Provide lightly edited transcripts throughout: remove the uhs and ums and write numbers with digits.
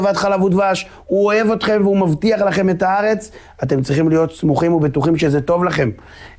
תאוות חלב ודבש, הוא אוהב אתכם והוא מבטיח לכם את הארץ, אתם צריכים להיות סמוכים ובטוחים שזה טוב לכם.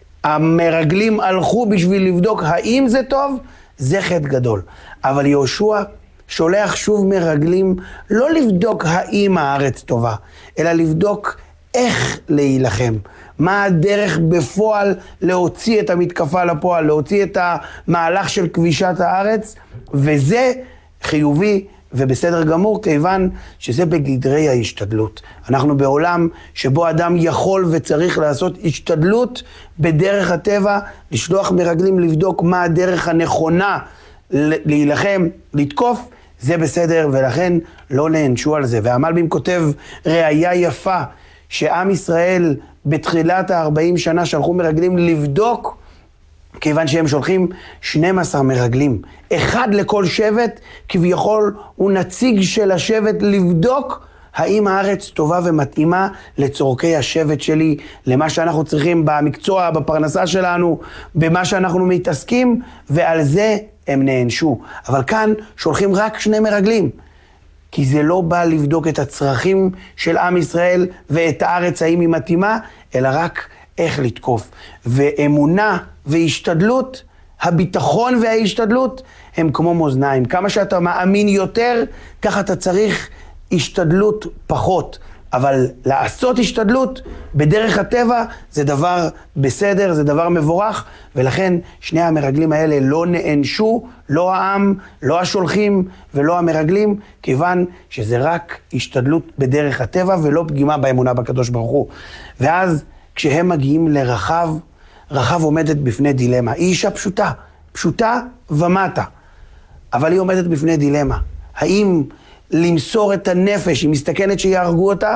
המרגלים הלכו בשביל לבדוק האם זה טוב, זה חטא גדול. אבל יהושע שולח שוב מרגלים לא לבדוק האם הארץ טובה, אלא לבדוק איך להילחם. מה הדרך בפועל להוציא את המתקפה לפועל, להוציא את המהלך של כבישת הארץ, וזה חיובי ובסדר גמור, כיוון שזה בגדרי ההשתדלות. אנחנו בעולם שבו אדם יכול וצריך לעשות השתדלות בדרך הטבע, לשלוח מרגלים לבדוק מה הדרך הנכונה להילחם, לתקוף, זה בסדר, ולכן לא נענשו על זה. והמלבים כותב ראיה יפה, שעם ישראל בתחילת ה-40 שנה שלחו מרגלים לבדוק, כיוון שהם שולחים 12 מרגלים, אחד לכל שבט, כביכול הוא נציג של השבט לבדוק האם הארץ טובה ומתאימה לצורכי השבט שלי, למה שאנחנו צריכים במקצוע, בפרנסה שלנו, במה שאנחנו מתעסקים, ועל זה הם נענשו. אבל כאן שולחים רק 2 מרגלים, כי זה לא בא לבדוק את הצרכים של עם ישראל ואת הארץ האם היא מתאימה, אלא רק איך לתקוף. ואמונה והשתדלות, הביטחון וההשתדלות, הם כמו מאזניים. כמה שאתה מאמין יותר, ככה אתה צריך השתדלות פחות. אבל לעשות השתדלות בדרך הטבע זה דבר בסדר, זה דבר מבורך, ולכן 2 המרגלים האלה לא נענשו, לא העם, לא השולחים ולא המרגלים, כיוון שזה רק השתדלות בדרך הטבע ולא פגימה באמונה בקדוש ברוך הוא. ואז כשהם מגיעים לרחב, רחב עומדת בפני דילמה. היא אישה פשוטה, פשוטה ומטה, אבל היא עומדת בפני דילמה. האם למסור את הנפש, היא מסתכנת שיהרגו אותה,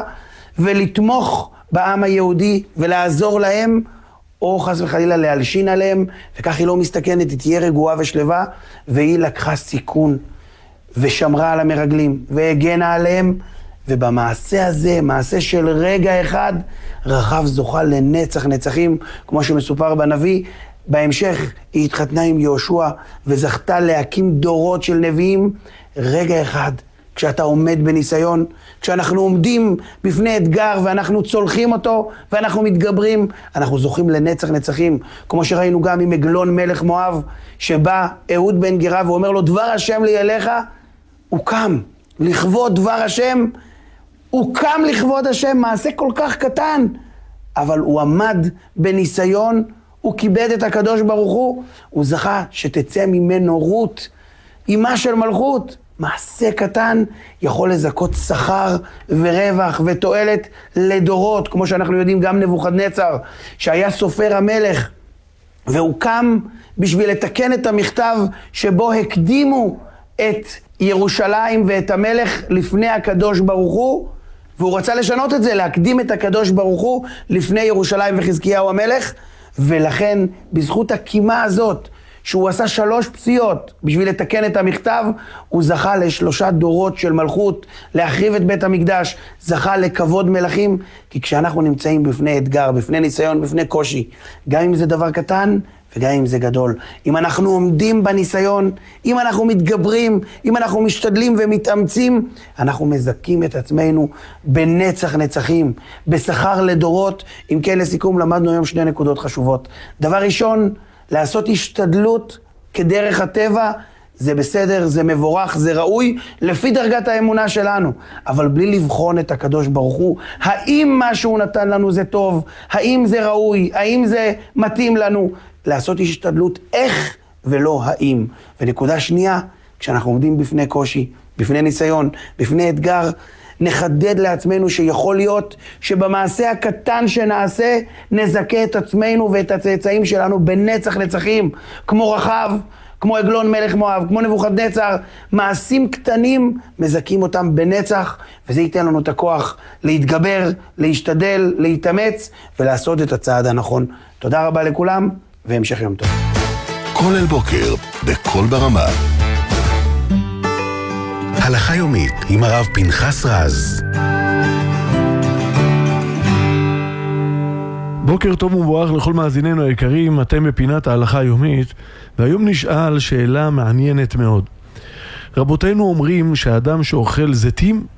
ולתמוך בעם היהודי ולעזור להם, או חס וחלילה להלשין עליהם, וכך היא לא מסתכנת, היא תהיה רגועה ושלווה, והיא לקחה סיכון, ושמרה על המרגלים, והגנה עליהם, ובמעשה הזה, מעשה של רגע אחד, רחב זוכה לנצח נצחים, כמו שמסופר בנביא. בהמשך היא התחתנה עם יהושע, וזכתה להקים דורות של נביאים. רגע אחד, כשאתה עומד בניסיון, כשאנחנו עומדים בפני אתגר ואנחנו צולחים אותו ואנחנו מתגברים, אנחנו זוכים לנצח נצחים, כמו שראינו גם עם עגלון מלך מואב, שבא אהוד בן גרה ואומר לו, דבר השם לי אליך, הוא קם לכבוד דבר השם, הוא קם לכבוד השם, מעשה כל כך קטן, אבל הוא עמד בניסיון, הוא כיבד את הקדוש ברוך הוא זכה שתצא ממנו רות, אימה של מלכות. מעשה קטן יכול לזכות שכר ורווח ותועלת לדורות, כמו שאנחנו יודעים גם נבוכדנצר, שהיה סופר המלך, והוא קם בשביל לתקן את המכתב שבו הקדימו את ירושלים ואת המלך לפני הקדוש ברוך הוא, והוא רצה לשנות את זה, להקדים את הקדוש ברוך הוא לפני ירושלים וחזקיהו המלך, ולכן בזכות הקימה הזאת, שהוא עשה 3 פסיעות בשביל לתקן את המכתב, הוא זכה ל3 דורות של מלכות, להחריב את בית המקדש, זכה לכבוד מלכים, כי כשאנחנו נמצאים בפני אתגר, בפני ניסיון, בפני קושי, גם אם זה דבר קטן וגם אם זה גדול, אם אנחנו עומדים בניסיון, אם אנחנו מתגברים, אם אנחנו משתדלים ומתאמצים, אנחנו מזכים את עצמנו בנצח נצחים, בשכר לדורות. אם כן, לסיכום, למדנו היום 2 נקודות חשובות. דבר ראשון, לעשות השתדלות כדרך הטבע, זה בסדר, זה מבורך, זה ראוי, לפי דרגת האמונה שלנו. אבל בלי לבחון את הקדוש ברוך הוא, האם מה שהוא נתן לנו זה טוב, האם זה ראוי, האם זה מתאים לנו. לעשות השתדלות איך ולא האם. ונקודה שנייה, כשאנחנו עומדים בפני קושי, בפני ניסיון, בפני אתגר, נחדד לעצמנו שיכול להיות שבמעשה הקטן שנעשה, נזכה את עצמנו ואת הצאצאים שלנו בנצח נצחים, כמו רחב, כמו עגלון מלך מואב, כמו נבוכדנצר. מעשים קטנים מזכים אותם בנצח, וזה ייתן לנו את הכוח להתגבר, להשתדל, להתאמץ ולעשות את הצעד הנכון. תודה רבה לכולם והמשך יום טוב. כל אל בוקר בכל ברמה. הלכה יומית עם הרב פנחס רז. בוקר טוב ומבורך לכל מאזיננו היקרים, אתם בפינת ההלכה היומית, והיום נשאל שאלה מעניינת מאוד. רבותינו אומרים שהאדם שאוכל זיתים